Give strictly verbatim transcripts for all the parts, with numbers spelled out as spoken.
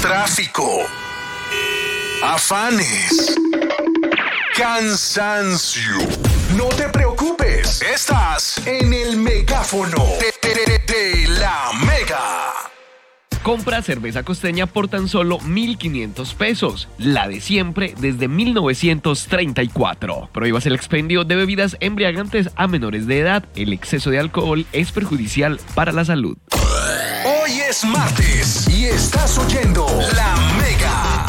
tráfico, afanes, cansancio. No te preocupes, estás en el megáfono de, de, de, de la Mega. Compra cerveza costeña por tan solo mil quinientos pesos, la de siempre desde mil novecientos treinta y cuatro. Prohíbas el expendio de bebidas embriagantes a menores de edad. El exceso de alcohol es perjudicial para la salud. Hoy es martes y estás oyendo La Mega.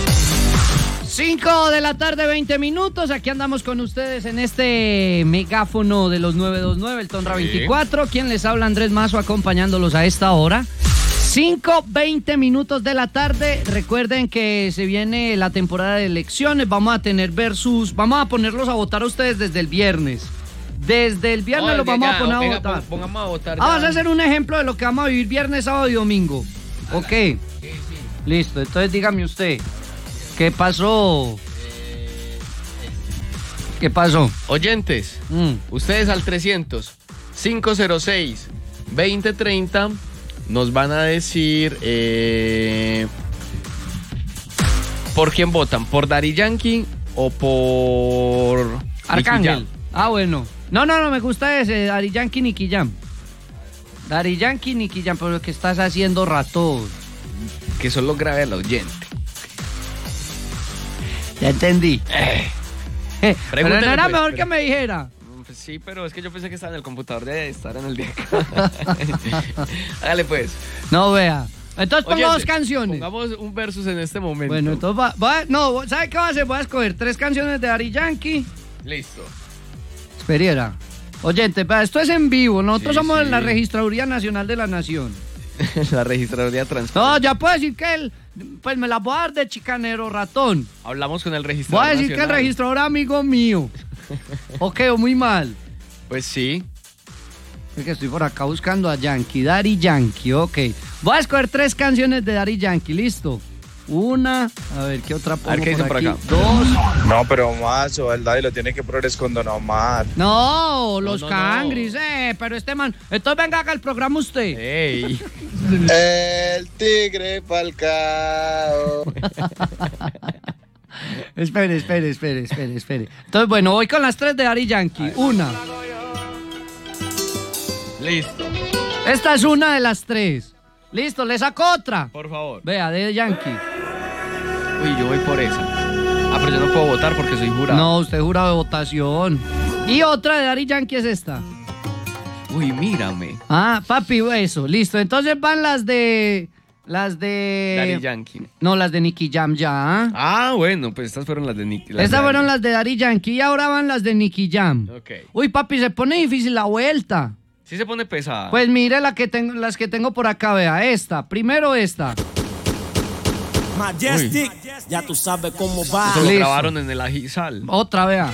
cinco de la tarde, veinte minutos. Aquí andamos con ustedes en este megáfono de los nueve dos nueve, el Tonra sí. veinticuatro. Quien les habla, Andrés Mazo, acompañándolos a esta hora. cinco, veinte minutos de la tarde. Recuerden que se viene la temporada de elecciones. Vamos a tener versus. Vamos a ponerlos a votar a ustedes desde el viernes. Desde el viernes oh, los vamos ya, a poner venga, a votar. Pongamos a votar. Ah, vamos a hacer un ejemplo de lo que vamos a vivir viernes, sábado y domingo. Ok. Sí, sí. Listo. Entonces dígame usted. ¿Qué pasó? ¿Qué pasó? Oyentes, mm. ustedes al trescientos, cinco cero seis, veinte treinta nos van a decir eh, ¿por quién votan? ¿Por Daddy Yankee o por Arcángel? Ah, bueno. No, no, no, me gusta ese, Daddy Yankee, Nicky Jam. Daddy Yankee, Nicky Jam, pero ¿qué estás haciendo, ratón? Que solo grabe al oyente. Ya entendí. Eh. Pero no era pues, mejor pero... que me dijera. Pues sí, pero es que yo pensé que estaba en el computador de estar en el día. Hágale pues. No vea. Entonces pongo Oyente, dos canciones. Pongamos un versus en este momento. Bueno, entonces va, va, no, ¿sabe qué voy a hacer? Voy a escoger tres canciones de Daddy Yankee. Listo. Esperiera. Oyente, esto es en vivo. Nosotros sí, somos sí. la Registraduría Nacional de la Nación. La Registraduría Transparente. No, ya puedo decir que él, pues me la voy a dar de chicanero ratón. Hablamos con el registrador Voy a decir nacional. que el registrador es amigo mío. ¿O qué? ¿O muy mal? Pues sí. Es que estoy por acá buscando a Yankee, Daddy Yankee, ok. Voy a escoger tres canciones de Daddy Yankee, ¿listo? Una, a ver, ¿qué otra pongo a ver, ¿qué por, por aquí? acá? Dos. No, pero Mazo, el Daddy lo tiene que poner es con Don Omar. No, los no, no, cangris, no. eh, pero este man. Entonces venga acá el programa usted. Ey. El tigre falcao. Espere, espere, espere, espere, espere. Entonces, bueno, voy con las tres de Daddy Yankee. Una. Listo. Esta es una de las tres. Listo, le saco otra. Por favor. Vea, de Yankee. Uy, yo voy por esa. Ah, pero yo no puedo votar porque soy jurado. No, usted es jurado de votación. Y otra de Daddy Yankee es esta. Uy, mírame. Ah, papi, eso, listo. Entonces van las de... Las de... Daddy Yankee. No, las de Nicky Jam ya. ¿eh? Ah, bueno, pues estas fueron las de Nicky. Estas de fueron las de Daddy Yankee y ahora van las de Nicky Jam. Ok. Uy, papi, se pone difícil la vuelta. Sí se pone pesada. Pues mire la que tengo, las que tengo por acá, vea. Esta, primero esta. Majestic, Uy. Ya tú sabes cómo va. Eso lo grabaron en el Ajizal. Otra, vea.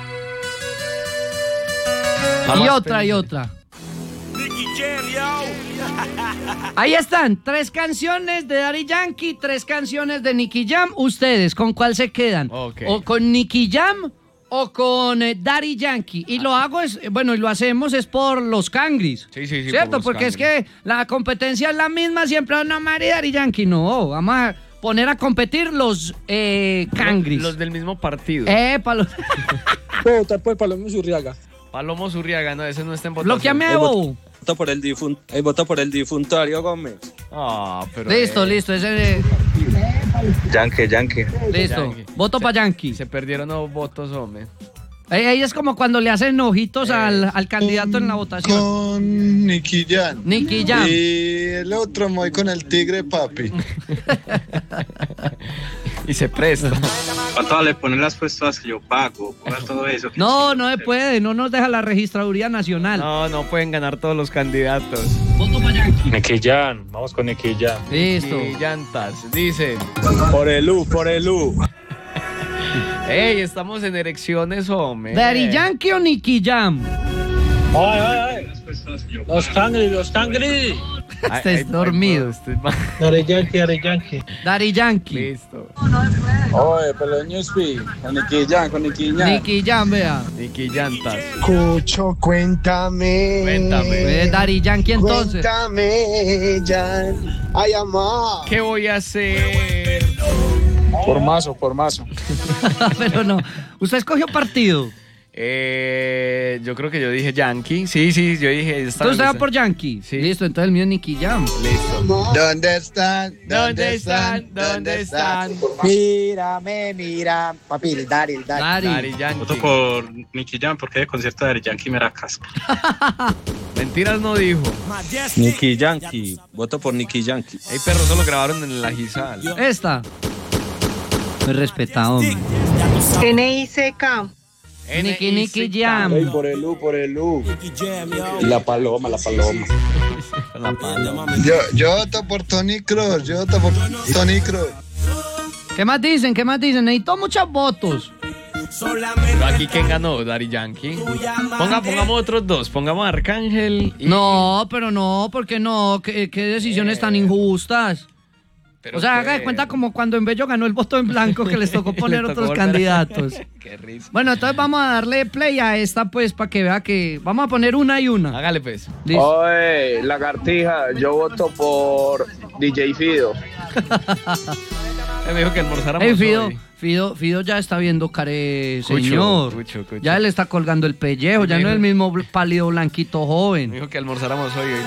Y otra, y otra. Ahí están, tres canciones de Daddy Yankee, tres canciones de Nicky Jam. Ustedes, ¿con cuál se quedan? Okay. ¿O con Nicky Jam o con eh, Daddy Yankee? Y lo hago es, bueno, y lo hacemos es por los cangris. Sí, sí, sí. ¿Cierto? Por Porque cangris. es que la competencia es la misma siempre. No, Mari, Daddy Yankee, no. Vamos a poner a competir los eh, cangris. Los, los del mismo partido. Eh, para los... Puedo votar por Palomo Zurriaga. Palomo Zurriaga, no, ese no está en votación. Bloqueame de bobo. Voto por el difunto, eh, voto por el difunto Darío Gómez. Ah, pero Listo, eh, listo, ese... Yankee, Yankee. Listo, Yankee. voto Se- para Yankee. Se perdieron los votos, hombre. Ahí es como cuando le hacen ojitos Eh. al, al candidato en la votación. Con Nicky Jam. Nicky Jam. Y el otro me voy con el tigre papi. Y se presta. Pato, le ponen las puestas que yo pago, ponga todo eso. No, no se puede, no nos deja la Registraduría Nacional. No, no pueden ganar todos los candidatos. Voto para Yankee. Nicky Jam, vamos con Nicky Jam. Listo. Y llantas, dicen. Por el U, por el U. Ey, estamos en erecciones, hombre. ¿Daddy Yankee o Nicky Jam? Ay, ay, ay. Los cangris, los cangris. Estés dormido. Daddy Yankee, Daddy Yankee. Daddy Yankee. Listo. Oye, pero Newspeak, con Nicky Jam, con Nicky Jam. Nicky Jam, vea. Nicky Llantas. Cucho, cuéntame. Cuéntame. Es Daddy Yankee entonces. Cuéntame, Jan. Ay, amá. ¿Qué voy a hacer? Por mazo, por mazo. Pero no. ¿Usted escogió partido? Eh, yo creo que yo dije Yankee. Sí, sí, yo dije. Esta Entonces usted va por Yankee. Sí. Listo, entonces el mío es Nicky Jam. Listo. ¿Dónde están? ¿Dónde están? ¿Dónde están? Mírame, mira. Papi, el Dari, el Dari. Dari. Daddy Yankee. Voto por Nicky Jam porque de concierto de Daddy Yankee me la casco. Mentiras no dijo. Nicky Yankee, voto por Nicky Yankee. Ey, perro, eso lo grabaron en la Gizal. Esta. Muy respetado, hombre. N I C K. Nicky, Nicky Jam. Ey, por el U, por el U. Y la paloma, la paloma. La paloma. Yo, yo voto por Tony Kroos. Yo voto por Tony Kroos. ¿Qué más dicen? ¿Qué más dicen? Necesito muchos votos. Pero aquí, ¿quién ganó? Daddy Yankee. Ponga, pongamos otros dos. Pongamos a Arcángel y... No, pero no, ¿por qué no? ¿Qué, qué decisiones tan injustas? Pero O sea, qué- haga de cuenta como cuando en Bello ganó el voto en blanco que les tocó poner Le tocó otros volver a- candidatos. Qué risa. Bueno, entonces vamos a darle play a esta pues para que vea que vamos a poner una y una. Hágale pues. Listo. Oye, lagartija, yo voto por D J Fido. Él me dijo que almorzáramos Ey, Fido, hoy. Fido, Fido ya está viendo care, Cucho, señor. cucho, cucho. Ya le está colgando el pellejo, Me ya no dijo- es el mismo bl- pálido blanquito Me joven. dijo que almorzáramos hoy. hoy